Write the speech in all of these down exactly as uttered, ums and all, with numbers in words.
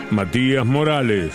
Matías Morales.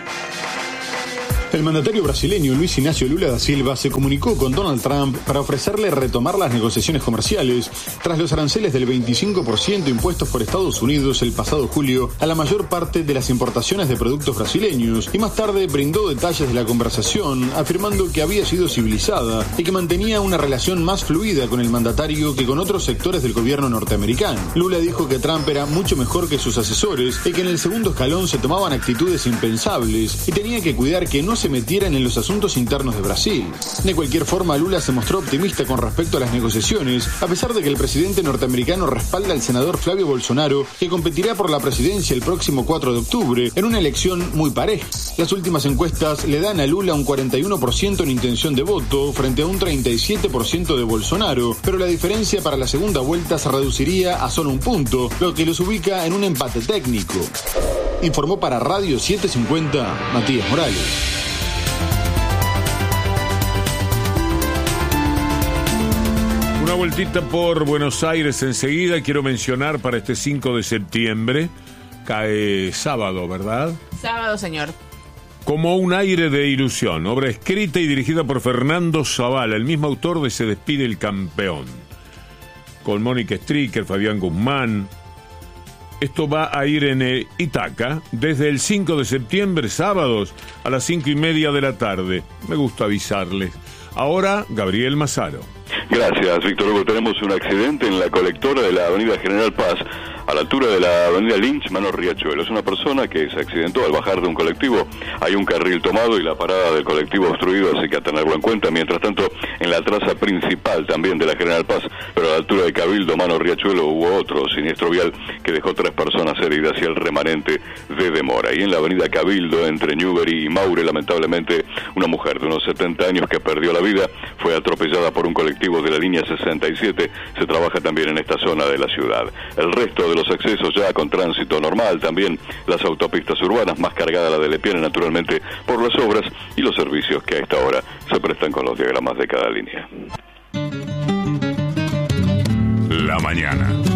El mandatario brasileño Luis Inácio Lula da Silva se comunicó con Donald Trump para ofrecerle retomar las negociaciones comerciales tras los aranceles del veinticinco por ciento impuestos por Estados Unidos el pasado julio a la mayor parte de las importaciones de productos brasileños, y más tarde brindó detalles de la conversación, afirmando que había sido civilizada y que mantenía una relación más fluida con el mandatario que con otros sectores del gobierno norteamericano. Lula dijo que Trump era mucho mejor que sus asesores y que en el segundo escalón se tomaban actitudes impensables y tenía que cuidar que no se metieran en los asuntos internos de Brasil. De cualquier forma, Lula se mostró optimista con respecto a las negociaciones, a pesar de que el presidente norteamericano respalda al senador Flavio Bolsonaro, que competirá por la presidencia el próximo cuatro de octubre, en una elección muy pareja. Las últimas encuestas le dan a Lula un cuarenta y uno por ciento en intención de voto, frente a un treinta y siete por ciento de Bolsonaro, pero la diferencia para la segunda vuelta se reduciría a solo un punto, lo que los ubica en un empate técnico. Informó para Radio setecientos cincuenta, Matías Morales. Una vueltita por Buenos Aires enseguida. Quiero mencionar para este cinco de septiembre, cae sábado, ¿verdad? Sábado, señor. Como un aire de ilusión, obra escrita y dirigida por Fernando Zavala, el mismo autor de Se despide el campeón, con Mónica Stricker, Fabián Guzmán. Esto va a ir en eh, Itaca desde el cinco de septiembre, sábados, a las cinco y media de la tarde. Me gusta avisarles. Ahora, Gabriel Mazaro. Gracias, Víctor Hugo. Tenemos un accidente en la colectora de la avenida General Paz, a la altura de la avenida Lynch, mano Riachuelo. Es una persona que se accidentó al bajar de un colectivo. Hay un carril tomado y la parada del colectivo obstruido, así que a tenerlo en cuenta. Mientras tanto, en la traza principal también de la General Paz, pero a la altura de Cabildo, mano Riachuelo, hubo otro siniestro vial que dejó tres personas heridas y el remanente de demora. Y en la avenida Cabildo, entre Newbery y Maure, lamentablemente, una mujer de unos setenta años que perdió la vida fue atropellada por un colectivo de la línea sesenta y siete. Se trabaja también en esta zona de la ciudad. El resto de los accesos ya con tránsito normal, también las autopistas urbanas, más cargada la de Lepiane naturalmente por las obras y los servicios que a esta hora se prestan con los diagramas de cada línea. La mañana.